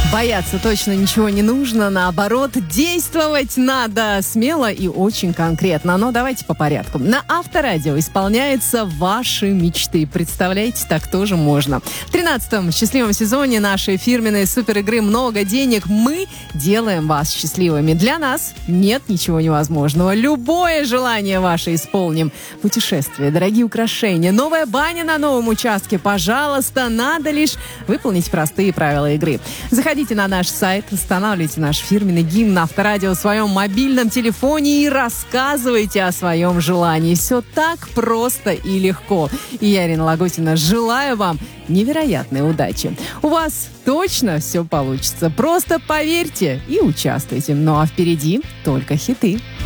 Бояться точно ничего не нужно, наоборот, действовать надо смело и очень конкретно. Но давайте по порядку. На Авторадио исполняются ваши мечты. Представляете, так тоже можно. В 13-м счастливом сезоне нашей фирменной суперигры «Много денег» мы делаем вас счастливыми. Для нас нет ничего невозможного. Любое желание ваше исполним. Путешествия, дорогие украшения, новая баня на новом участке. Пожалуйста, надо лишь выполнить простые правила игры. Заходите на наш сайт, устанавливайте наш фирменный гимн на Авторадио в своем мобильном телефоне и рассказывайте о своем желании. Все так просто и легко. И я, Ирина Лагутина, желаю вам невероятной удачи. У вас точно все получится. Просто поверьте и участвуйте. Ну а впереди только хиты.